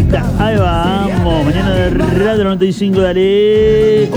Ahí vamos, mañana de Radio 95, dale.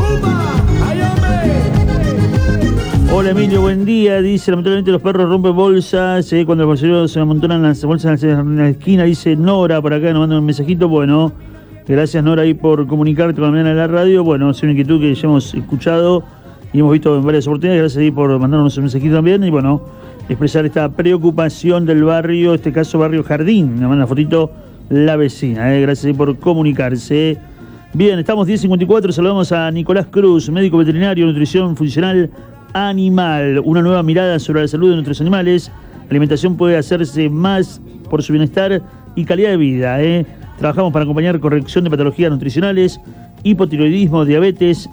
Hola Emilio, buen día. Dice, lamentablemente los perros rompen bolsas. Cuando el bolsillo se amontonan las bolsas en la esquina, dice Nora por acá, nos manda un mensajito. Bueno, gracias Nora ahí por comunicarte con la mañana de la radio. Bueno, es una inquietud que ya hemos escuchado y hemos visto en varias oportunidades. Gracias ahí por mandarnos un mensajito también. Y bueno, expresar esta preocupación del barrio, este caso barrio Jardín. Me manda una fotito la vecina. Gracias ahí por comunicarse. Bien, estamos 10:54. Saludamos a Nicolás Cruz, médico veterinario, nutrición funcional animal, una nueva mirada sobre la salud de nuestros animales. La alimentación puede hacerse más por su bienestar y calidad de vida. Trabajamos para acompañar corrección de patologías nutricionales, hipotiroidismo, diabetes,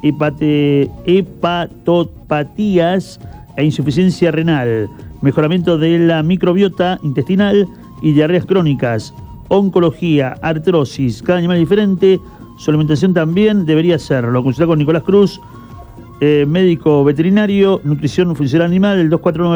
hepatopatías e insuficiencia renal, mejoramiento de la microbiota intestinal y diarreas crónicas, oncología, artrosis. Cada animal es diferente, su alimentación también debería serlo. Consultar con Nicolás Cruz, médico veterinario, nutrición funcional animal, el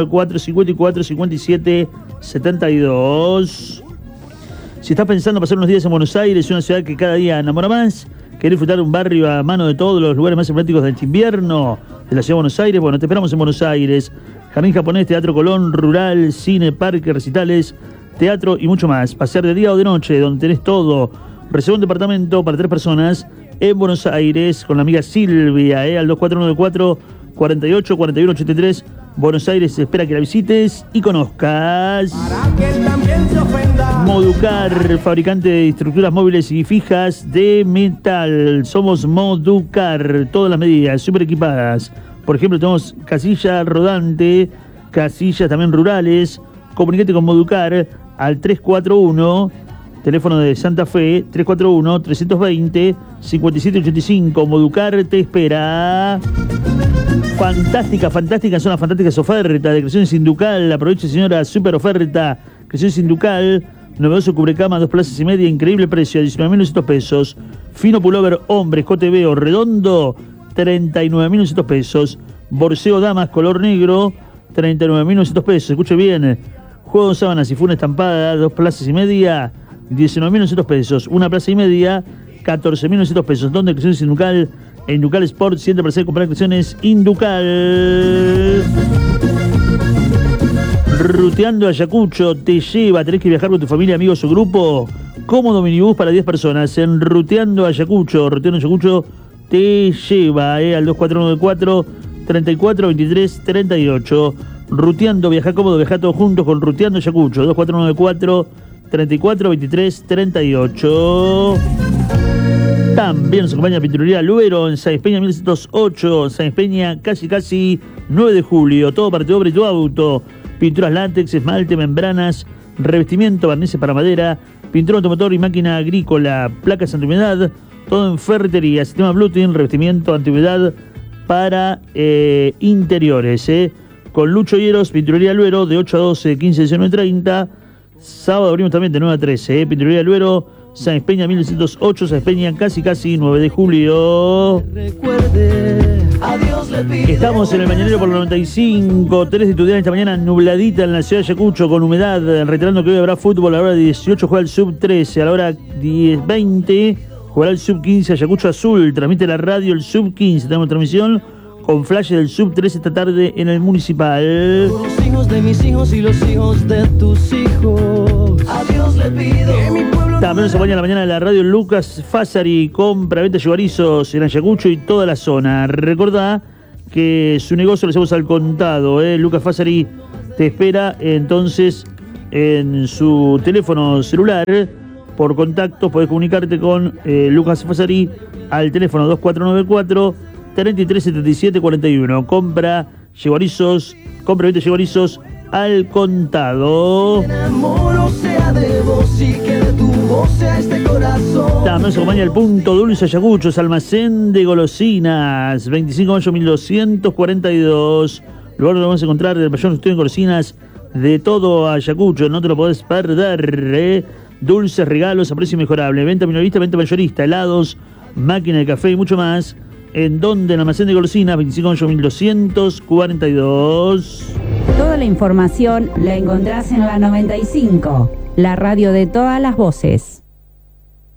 2494-5457-72. Si estás pensando pasar unos días en Buenos Aires, una ciudad que cada día enamora más, querés disfrutar un barrio a mano de todos los lugares más emblemáticos de este invierno de la ciudad de Buenos Aires, bueno, te esperamos en Buenos Aires. Jardín Japonés, Teatro Colón, Rural, Cine, Parque, recitales, teatro y mucho más. Pasear de día o de noche, donde tenés todo. Reserva un departamento para 3 personas en Buenos Aires con la amiga Silvia, al 2494-484183. Buenos Aires espera que la visites y conozcas. Moducar, fabricante de estructuras móviles y fijas de metal. Somos Moducar, todas las medidas, súper equipadas. Por ejemplo, tenemos casilla rodante, casillas también rurales. Comunicate con Moducar al 341, teléfono de Santa Fe, 341-320-5785. Moducar te espera. Fantásticas son las fantásticas ofertas de Creaciones Inducal. Aproveche, señora, super oferta. Creaciones Inducal, novedoso cubrecama, 2 plazas y media, increíble precio, 19.900 pesos. Fino pullover hombre, escote veo redondo, 39.900 pesos. Borseo damas, color negro, 39.900 pesos. Escuche bien. Juego de sábanas y funa estampada, 2 plazas y media, 19.900 pesos. 1 plaza y media, 14.900 pesos. ¿Dónde? Creaciones Inducal, en Inducal Sport, siempre para hacer comprar Creaciones Inducal. Ruteando Ayacucho te lleva. Tenés que viajar con tu familia, amigos o grupo. Cómodo minibús para 10 personas en Ruteando Ayacucho. Ruteando Ayacucho te lleva al 2494-342338. Ruteando, viaja cómodo, viaja todos juntos con Ruteando Ayacucho. 2494-342338. También nos acompaña Pinturería Luero en Sáenz Peña 1708. Sáenz Peña, casi 9 de julio. Todo para tu obra y tu auto. Pinturas látex, esmalte, membranas, revestimiento, barnices para madera, pintura automotor y máquina agrícola, placas anti-humedad, todo en ferretería, sistema Bluetooth, revestimiento anti-humedad para interiores. Con Lucho Hieros, Pinturería Luero, de 8 a 12, 15, 19, 30. Sábado abrimos también de 9 a 13. Pinturería Luero, Sáenz Peña 1708, Sáenz Peña, casi 9 de julio. Estamos en el Mañanero por los 95. Tenés de estudiar esta mañana nubladita en la ciudad de Ayacucho con humedad. Reiterando que hoy habrá fútbol. A la hora de 18 juega el sub-13. A la hora 10:20 jugará el sub-15 Ayacucho Azul. Transmite la radio el sub-15. Tenemos transmisión con flash del sub-13 esta tarde en el Municipal. Los hijos de mis hijos y los hijos de tus hijos. A Dios le pido que mi pueblo. También nos acompaña en la mañana de la radio Lucas Fasari, compra, venta yugarizos en Ayacucho y toda la zona. Recordá que su negocio lo hacemos al contado. Lucas Fasari te espera entonces en su teléfono celular. Por contacto podés comunicarte con Lucas Fasari al teléfono 2494-337741. Compra yugarizos, compra, venta yugarizos al contado. También se acompaña el Punto Dulce Ayacucho, almacén de golosinas, 25 de mayo 1242. Lugar donde vamos a encontrar el mayor estudio en golosinas de todo Ayacucho, no te lo podés perder. Dulces, regalos a precio mejorable, venta minorista, venta mayorista, helados, máquina de café y mucho más. ¿En donde? En el almacén de golosinas, 25 de mayo 1242. Toda la información la encontrás en la 95, la radio de todas las voces.